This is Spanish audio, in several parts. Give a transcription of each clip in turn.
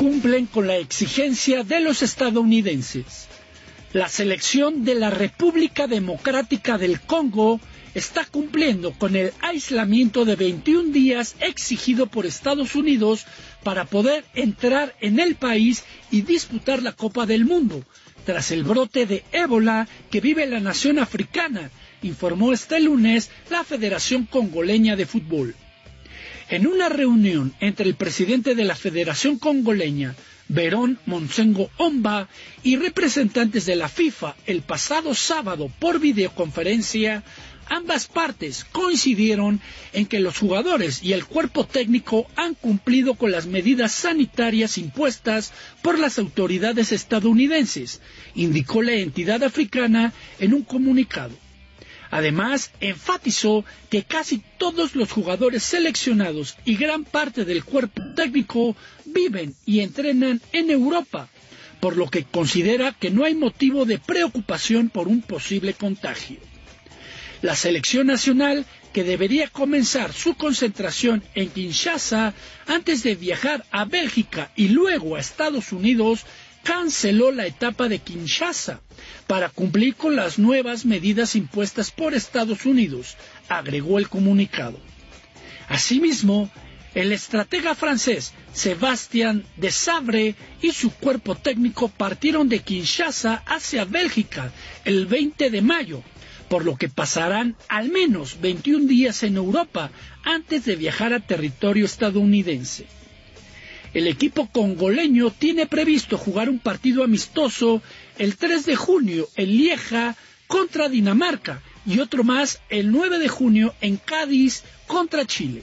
cumplen con la exigencia de los estadounidenses. La selección de la República Democrática del Congo está cumpliendo con el aislamiento de 21 días exigido por Estados Unidos para poder entrar en el país y disputar la Copa del Mundo, tras el brote de ébola que vive la nación africana, informó este lunes la Federación Congoleña de Fútbol. En una reunión entre el presidente de la Federación Congoleña, Verón Monsengo Omba, y representantes de la FIFA el pasado sábado por videoconferencia, ambas partes coincidieron en que los jugadores y el cuerpo técnico han cumplido con las medidas sanitarias impuestas por las autoridades estadounidenses, indicó la entidad africana en un comunicado. Además, enfatizó que casi todos los jugadores seleccionados y gran parte del cuerpo técnico viven y entrenan en Europa, por lo que considera que no hay motivo de preocupación por un posible contagio. La selección nacional, que debería comenzar su concentración en Kinshasa antes de viajar a Bélgica y luego a Estados Unidos, canceló la etapa de Kinshasa para cumplir con las nuevas medidas impuestas por Estados Unidos, agregó el comunicado. Asimismo, el estratega francés Sébastien Desabre y su cuerpo técnico partieron de Kinshasa hacia Bélgica el 20 de mayo, por lo que pasarán al menos 21 días en Europa antes de viajar a territorio estadounidense. El equipo congoleño tiene previsto jugar un partido amistoso el 3 de junio en Lieja contra Dinamarca y otro más el 9 de junio en Cádiz contra Chile.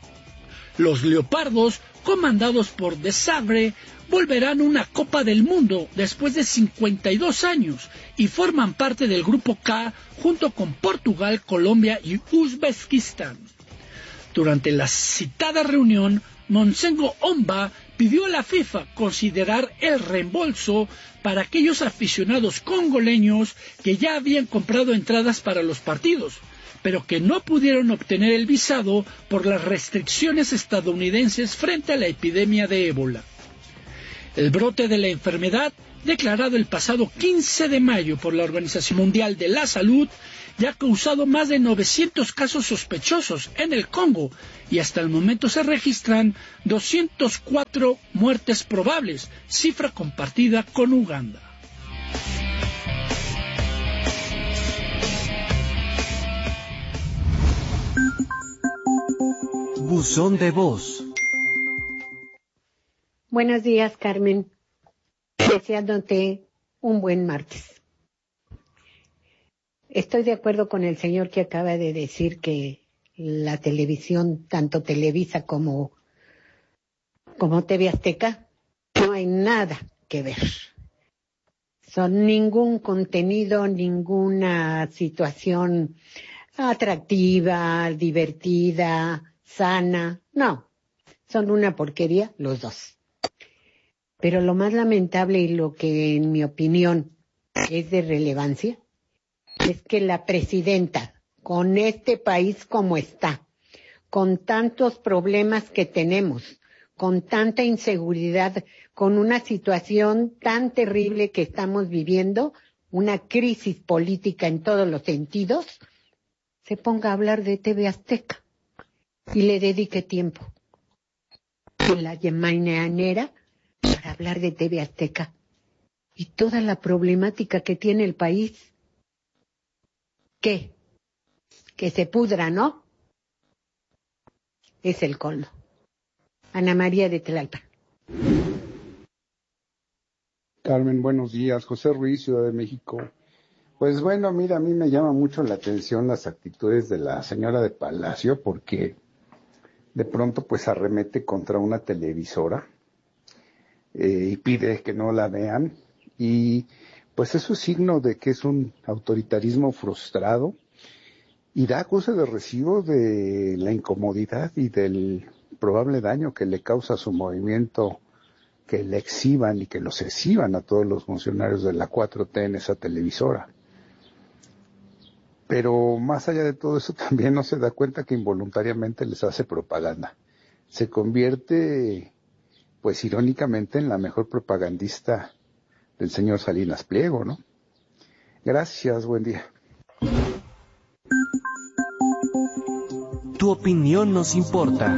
Los Leopardos, comandados por Desabre, volverán a una Copa del Mundo después de 52 años y forman parte del Grupo K junto con Portugal, Colombia y Uzbekistán. Durante la citada reunión, Monsengo Omba pidió a la FIFA considerar el reembolso para aquellos aficionados congoleños que ya habían comprado entradas para los partidos, pero que no pudieron obtener el visado por las restricciones estadounidenses frente a la epidemia de ébola. El brote de la enfermedad, declarado el pasado 15 de mayo por la Organización Mundial de la Salud, ya ha causado más de 900 casos sospechosos en el Congo y hasta el momento se registran 204 muertes probables, cifra compartida con Uganda. Buzón de voz. Buenos días, Carmen. Deseándote un buen martes. Estoy de acuerdo con el señor que acaba de decir que la televisión, tanto Televisa como TV Azteca, no hay nada que ver. Son ningún contenido, ninguna situación atractiva, divertida, sana. No, son una porquería los dos. Pero lo más lamentable y lo que en mi opinión es de relevancia es que la presidenta, con este país como está, con tantos problemas que tenemos, con tanta inseguridad, con una situación tan terrible que estamos viviendo, una crisis política en todos los sentidos, se ponga a hablar de TV Azteca y le dedique tiempo en la mañanera para hablar de TV Azteca y toda la problemática que tiene el país. ¿Qué? Que se pudra, ¿no? Es el colmo. Ana María de Tlalpan. Carmen, buenos días. José Ruiz, Ciudad de México. Pues bueno, mira, a mí me llama mucho la atención las actitudes de la señora de Palacio, porque de pronto pues arremete contra una televisora y pide que no la vean, y pues eso es signo de que es un autoritarismo frustrado y da acuse de recibo de la incomodidad y del probable daño que le causa a su movimiento que le exhiban y que los exhiban a todos los funcionarios de la 4T en esa televisora. Pero más allá de todo eso, también no se da cuenta que involuntariamente les hace propaganda. Se convierte pues irónicamente en la mejor propagandista del señor Salinas Pliego, ¿no? Gracias, buen día. Tu opinión nos importa.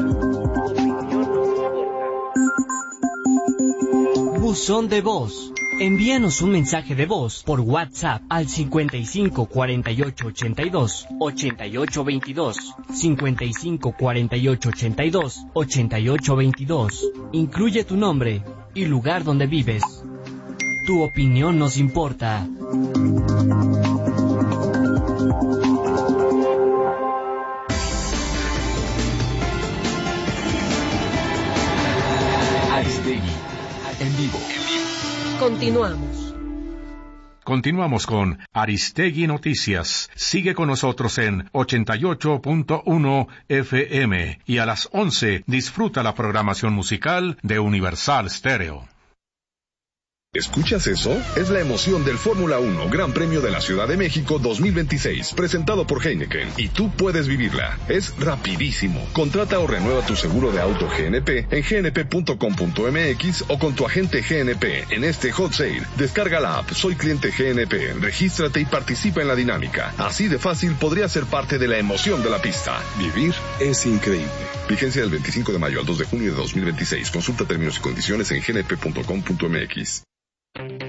Buzón de voz. Envíanos un mensaje de voz por WhatsApp al 55 48 82 88 22, 55 48 82 88 22. Incluye tu nombre y lugar donde vives. Tu opinión nos importa. Aristegui, en vivo. Continuamos con Aristegui Noticias. Sigue con nosotros en 88.1 FM y a las 11 disfruta la programación musical de Universal Stereo. ¿Escuchas eso? Es la emoción del Fórmula 1 Gran Premio de la Ciudad de México 2026, presentado por Heineken, y tú puedes vivirla. Es rapidísimo. Contrata o renueva tu seguro de auto GNP en gnp.com.mx o con tu agente GNP en este hot sale. Descarga la app Soy Cliente GNP, regístrate y participa en la dinámica. Así de fácil podría ser parte de la emoción de la pista. Vivir es increíble. Vigencia del 25 de mayo al 2 de junio de 2026. Consulta términos y condiciones en gnp.com.mx.